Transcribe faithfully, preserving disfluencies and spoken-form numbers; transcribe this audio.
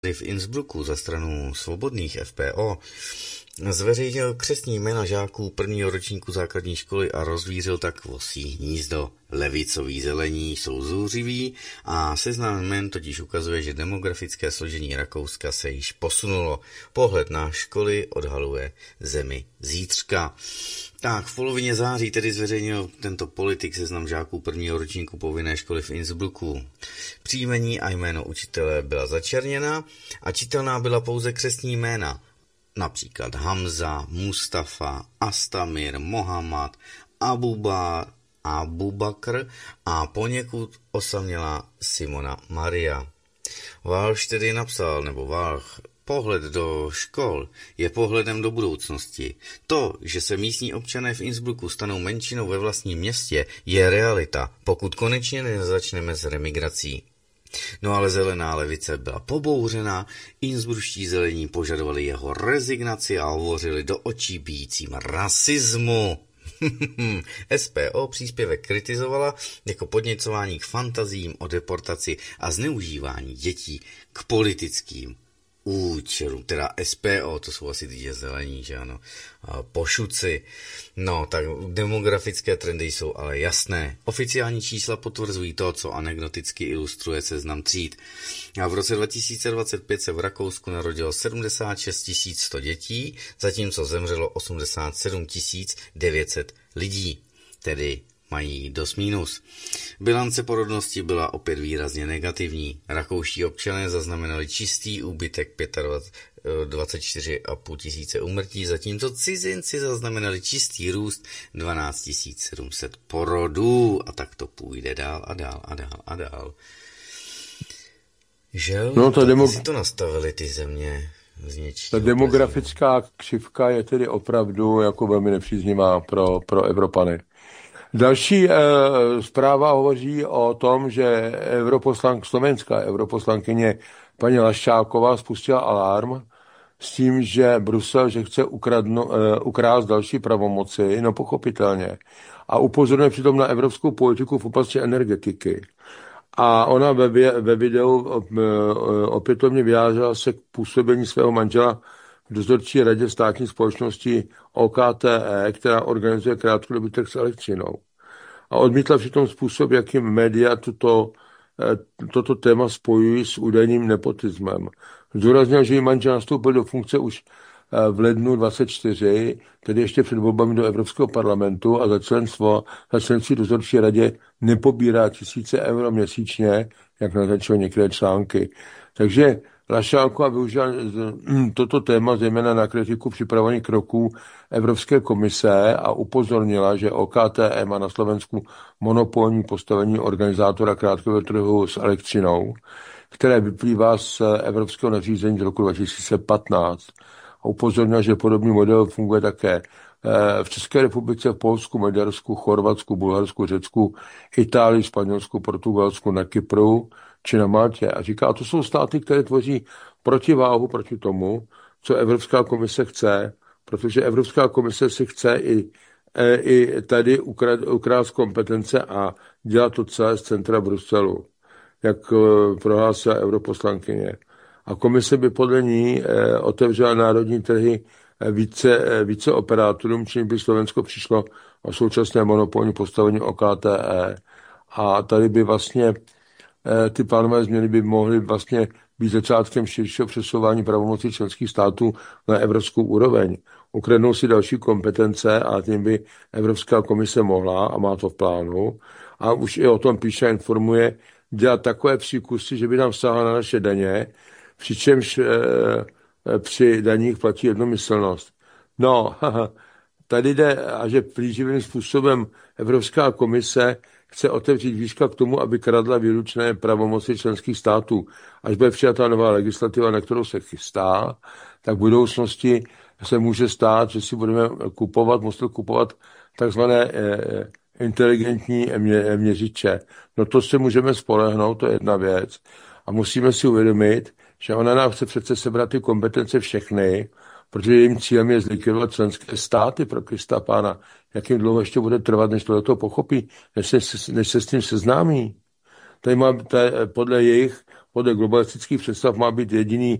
v Innsbrucku za stranu svobodných F P O zveřejnil křestní jména žáků prvního ročníku základní školy a rozvířil tak vosí hnízdo. Levicoví zelení jsou zůřiví a seznam jmen totiž ukazuje, že demografické složení Rakouska se již posunulo. Pohled na školy odhaluje zemi zítřka. Tak, v polovině září tedy zveřejnil tento politik seznam žáků prvního ročníku povinné školy v Innsbrucku. Příjmení a jméno učitele byla začerněna a čitelná byla pouze křestní jména. Například Hamza, Mustafa, Astamir, Mohammad, Abubar, Abubakr a poněkud osamělá Simona Maria. Walsh tedy napsal, nebo Walsh, pohled do škol je pohledem do budoucnosti. To, že se místní občané v Innsbrucku stanou menšinou ve vlastním městě, je realita, pokud konečně nezačneme s remigrací. No ale zelená levice byla pobouřená, innsbruští zelení požadovali jeho rezignaci a hovořili do očí bijícím rasismu. S P O příspěvek kritizovala jako podněcování k fantazím o deportaci a zneužívání dětí k politickým účelům. Teda S P O, to jsou asi ty zelení, že ano, pošuci. No, tak demografické trendy jsou ale jasné. Oficiální čísla potvrzují to, co anekdoticky ilustruje seznam tříd. A v roce dva tisíce dvacet pět se v Rakousku narodilo sedmdesát šest tisíc sto dětí, zatímco zemřelo osmdesát sedm tisíc devět set lidí, tedy mají dost mínus. Bilance porodnosti byla opět výrazně negativní. Rakouští občané zaznamenali čistý úbytek dvacet čtyři a půl tisíce úmrtí, zatímco cizinci zaznamenali čistý růst dvanáct tisíc sedm set porodů. A tak to půjde dál a dál a dál a dál. Žel, no to demo... si to nastavili ty země. Ta demografická křivka je tedy opravdu jako velmi nepříznivá pro, pro Evropany. Další e, zpráva hovoří o tom, že europoslank, slovenská europoslankyně paní Laščáková spustila alarm s tím, že Brusel, že chce ukradno, e, ukrást další pravomoci, no pochopitelně, a upozorňuje přitom na evropskou politiku v oblasti energetiky. A ona ve, ve videu e, opětovně vyjádřila se k působení svého manžela v dozorčí radě státní společnosti O K T E, která organizuje krátkodobý trh s elektřinou. A odmítla přitom způsob, jakým média tuto, toto téma spojují s údajným nepotismem. Zdůraznil, že jí manžel nastoupil do funkce už v lednu dvacet čtyři, tedy ještě před volbami do Evropského parlamentu, a za členstvo, za členství dozorčí radě nepobírá tisíce euro měsíčně, jak naznačují některé články. Takže Laščáková využila toto téma zejména na kritiku připravených kroků Evropské komise a upozornila, že O K T E má na Slovensku monopolní postavení organizátora krátkého trhu s elektřinou, které vyplývá z evropského nařízení z roku dva tisíce patnáct. A upozornila, že podobný model funguje také v České republice, v Polsku, Maďarsku, Chorvatsku, Bulharsku, Řecku, Itálii, Španělsku, Portugalsku, na Kypru či na Maltě. A říká, to jsou státy, které tvoří protiváhu proti tomu, co Evropská komise chce, protože Evropská komise si chce i, i tady ukrást kompetence a dělat to celé z centra Bruselu, jak prohlásila europoslankyně. A komise by podle ní otevřela národní trhy více, více operátorům, čím by Slovensko přišlo o současné monopolní postavení O K T E. A tady by vlastně ty plánové změny by mohly vlastně být začátkem širšího přesouvání pravomocí členských států na evropskou úroveň. Ukradnou si další kompetence a tím by Evropská komise mohla, a má to v plánu, a už i o tom píše a informuje, dělat takové příkusy, že by nám sáhla na naše daně, přičemž e, e, při daních platí jednomyslnost. No, tady jde, a že plíživým způsobem Evropská komise chce otevřít výška k tomu, aby kradla výlučné pravomoci členských států. Až bude přijatá nová legislativa, na kterou se chystá, tak v budoucnosti se může stát, že si budeme kupovat, museli kupovat takzvané eh, inteligentní mě, měřiče. No to si můžeme spolehnout, to je jedna věc. A musíme si uvědomit, že ona nám chce přece sebrat ty kompetence všechny, protože jejím cílem je zlikvidovat členské státy pro Krista Pána. Jak jim dlouho ještě bude trvat, než to pochopí, než se, než se s tím seznámí. Tady má, tady, podle jejich podle globalistických představ má být jediný